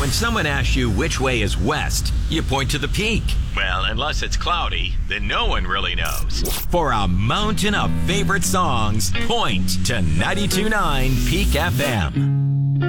When someone asks you which way is west, you point to the peak. Well, unless it's cloudy, then no one really knows. For a mountain of favorite songs, point to 92.9 Peak FM.